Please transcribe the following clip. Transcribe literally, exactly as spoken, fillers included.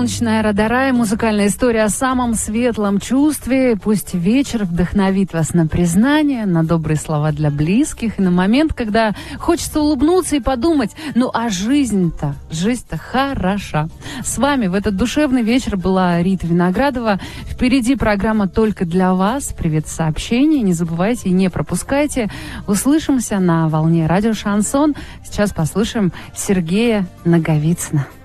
Солнечная Радарай, музыкальная история о самом светлом чувстве. Пусть вечер вдохновит вас на признание, на добрые слова для близких, и на момент, когда хочется улыбнуться и подумать, ну а жизнь-то, жизнь-то хороша. С вами в этот душевный вечер была Рита Виноградова. Впереди программа «Только для вас». Привет, сообщения. Не забывайте и не пропускайте. Услышимся на волне радио «Шансон». Сейчас послушаем Сергея Наговицына.